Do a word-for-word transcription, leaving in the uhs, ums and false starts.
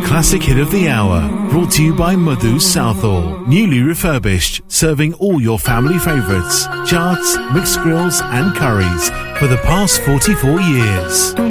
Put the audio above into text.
classic hit of the hour, brought to you by Madhu's Southall. Newly refurbished, serving all your family favourites, chaats, mixed grills and curries for the past forty-four years.